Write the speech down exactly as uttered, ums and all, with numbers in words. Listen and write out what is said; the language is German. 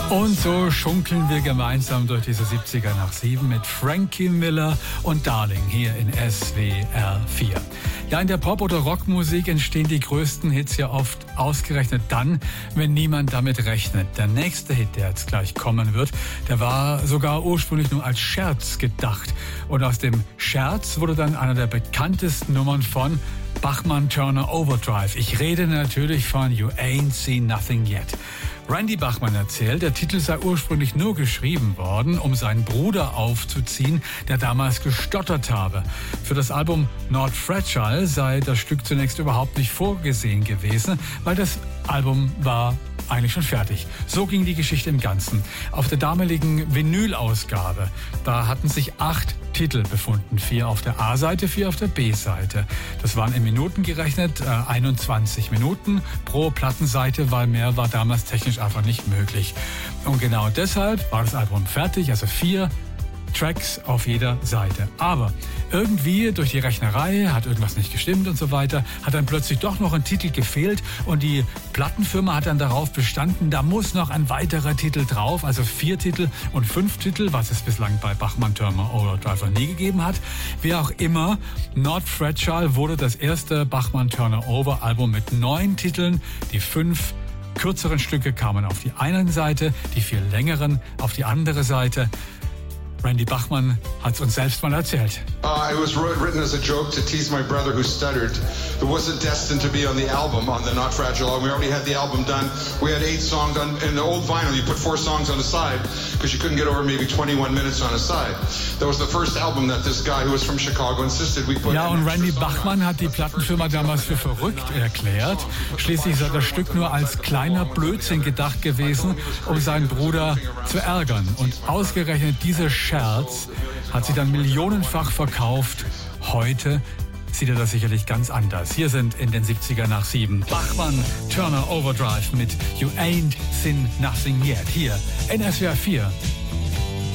Und so schunkeln wir gemeinsam durch diese siebziger nach sieben mit Frankie Miller und Darling hier in S W R vier. Ja, in der Pop- oder Rockmusik entstehen die größten Hits ja oft ausgerechnet dann, wenn niemand damit rechnet. Der nächste Hit, der jetzt gleich kommen wird, der war sogar ursprünglich nur als Scherz gedacht. Und aus dem Scherz wurde dann einer der bekanntesten Nummern von Bachman-Turner Overdrive. Ich rede natürlich von You Ain't Seen Nothing Yet. Randy Bachman erzählt, der Titel sei ursprünglich nur geschrieben worden, um seinen Bruder aufzuziehen, der damals gestottert habe. Für das Album Not Fragile sei das Stück zunächst überhaupt nicht vorgesehen gewesen, weil das Album war eigentlich schon fertig. So ging die Geschichte im Ganzen. Auf der damaligen Vinyl-Ausgabe, da hatten sich acht Titel befunden. Vier auf der A-Seite, vier auf der B-Seite. Das waren in Minuten gerechnet äh, einundzwanzig Minuten pro Plattenseite, weil mehr war damals technisch einfach nicht möglich. Und genau deshalb war das Album fertig, also vier Tracks auf jeder Seite. Aber irgendwie durch die Rechnerei hat irgendwas nicht gestimmt und so weiter, hat dann plötzlich doch noch ein Titel gefehlt und die Plattenfirma hat dann darauf bestanden, da muss noch ein weiterer Titel drauf, also vier Titel und fünf Titel, was es bislang bei Bachman-Turner Overdrive noch nie gegeben hat. Wie auch immer, Not Fragile wurde das erste Bachman-Turner Over Album mit neun Titeln, die fünf kürzeren Stücke kamen auf die eine Seite, die vier längeren auf die andere Seite. Randy Bachman hat es uns selbst mal erzählt. Uh, it was written as a joke to tease my brother who stuttered. It wasn't destined to be on the album, on the Not Fragile album. We already had the album done. We had eight songs on, in the old vinyl. You put four songs on the side because you couldn't get over maybe twenty-one minutes on a side. That was the first album that this guy who was from Chicago insisted we put. Ja, und Randy Bachman hat die Plattenfirma damals für verrückt erklärt. Schließlich sei das Stück nur als kleiner Blödsinn gedacht gewesen, um seinen Bruder zu ärgern. Und ausgerechnet dieser Scherz hat sich dann millionenfach verkauft. Heute sieht er das sicherlich ganz anders. Hier sind in den siebziger nach sieben Bachman Turner Overdrive mit You Ain't Seen Nothing Yet. Hier in S W R vier.